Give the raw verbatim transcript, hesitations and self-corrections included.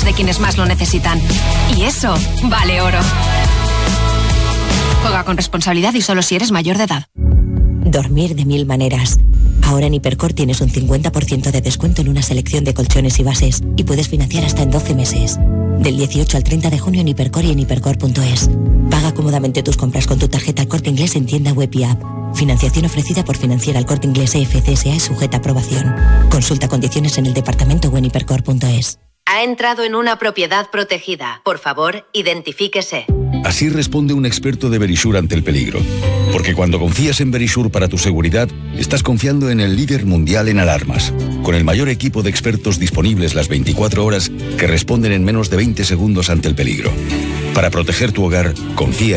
de quienes más lo necesitan. Y eso vale oro. Juega con responsabilidad y solo si eres mayor de edad. Dormir de mil maneras. Ahora en Hipercor tienes un cincuenta por ciento de descuento en una selección de colchones y bases y puedes financiar hasta en doce meses. Del dieciocho al treinta de junio en Hipercor y en hipercor punto es. Paga cómodamente tus compras con tu tarjeta El Corte Inglés en tienda web y app. Financiación ofrecida por Financiera El Corte Inglés E F C S A y sujeta a aprobación. Consulta condiciones en el departamento o en hipercor punto es. Ha entrado en una propiedad protegida. Por favor, identifíquese. Así responde un experto de Verisure ante el peligro. Porque cuando confías en Verisure para tu seguridad, estás confiando en el líder mundial en alarmas. Con el mayor equipo de expertos disponibles las veinticuatro horas que responden en menos de veinte segundos ante el peligro. Para proteger tu hogar, confía